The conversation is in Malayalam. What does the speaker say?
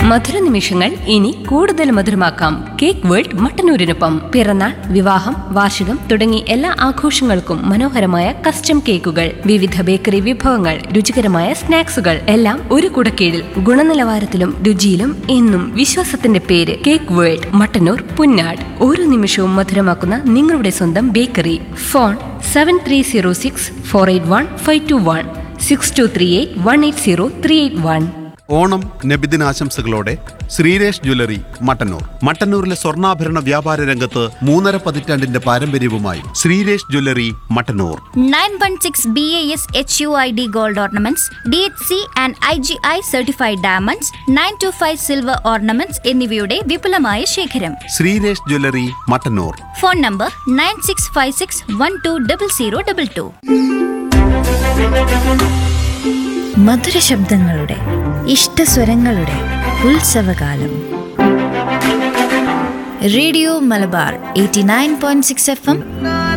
മധുര നിമിഷങ്ങൾ ഇനി കൂടുതൽ മധുരമാക്കാം. Cake world മട്ടന്നൂരിനൊപ്പം. പിറന്നാൾ, വിവാഹം, വാർഷികം തുടങ്ങി എല്ലാ ആഘോഷങ്ങൾക്കും മനോഹരമായ കസ്റ്റം കേക്കുകൾ, വിവിധ ബേക്കറി വിഭവങ്ങൾ, രുചികരമായ സ്നാക്സുകൾ എല്ലാം ഒരു കുടക്കീഴിൽ. ഗുണനിലവാരത്തിലും രുചിയിലും എന്നും വിശ്വാസത്തിന്റെ പേര് കേക്ക് വേൾഡ്, മട്ടന്നൂർ, പുന്നാട്. ഓരോ നിമിഷവും മധുരമാക്കുന്ന നിങ്ങളുടെ സ്വന്തം bakery. Phone 7306481521 6238180381. Onam നബിദിനാശംസകളോടെ Sreeresh jewellery Mattannur. മട്ടന്നൂരിലെ സ്വർണ്ണാഭരണ വ്യാപാര രംഗത്ത് 3.5 പതിറ്റാണ്ടിന്റെ പാരമ്പര്യവുമായി Sreeresh jewellery Mattannur. 916 BAS HUID gold ornaments, DHC and IGI certified diamonds, 925 silver ornaments എന്നിവയുടെ വിപുലമായ ശേഖരം. Sreeresh jewellery Mattannur. Phone number 9656120022. മധുര ശബ്ദങ്ങളുടെ ഇഷ്ടസ്വരങ്ങളുടെ ഉത്സവകാലം. Radio Malabar 89.6 FM